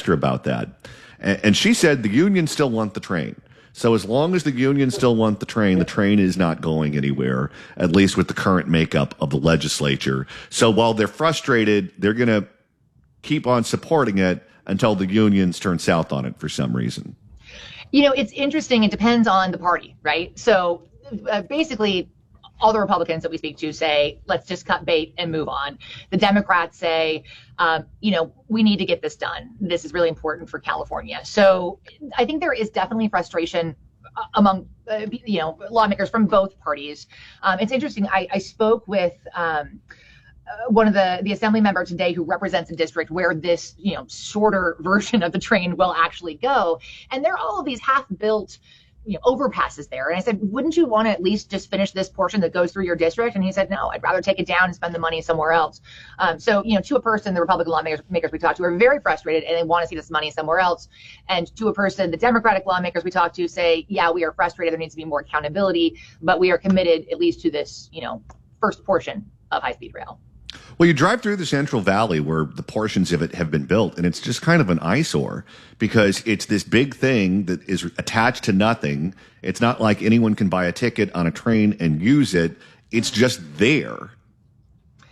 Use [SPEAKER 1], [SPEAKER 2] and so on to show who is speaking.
[SPEAKER 1] asked her about that. And she said the unions still want the train. So as long as the unions still want the train is not going anywhere, at least with the current makeup of the legislature. So while they're frustrated, they're going to keep on supporting it until the unions turn south on it for some reason.
[SPEAKER 2] It's interesting. It depends on the party, right? So basically, all the Republicans that we speak to say, let's just cut bait and move on. The Democrats say, we need to get this done. This is really important for California. So I think there is definitely frustration among, lawmakers from both parties. It's interesting. I spoke with one of the assembly member today who represents a district where this, shorter version of the train will actually go. And there are all of these half-built overpasses there. And I said, wouldn't you want to at least just finish this portion that goes through your district? And he said, no, I'd rather take it down and spend the money somewhere else. So, to a person, the Republican lawmakers we talked to are very frustrated and they want to see this money somewhere else. And to a person, the Democratic lawmakers we talked to say, yeah, we are frustrated. There needs to be more accountability, but we are committed at least to this, first portion of high-speed rail.
[SPEAKER 1] Well, you drive through the Central Valley where the portions of it have been built, and it's just kind of an eyesore because it's this big thing that is attached to nothing. It's not like anyone can buy a ticket on a train and use it. It's just there.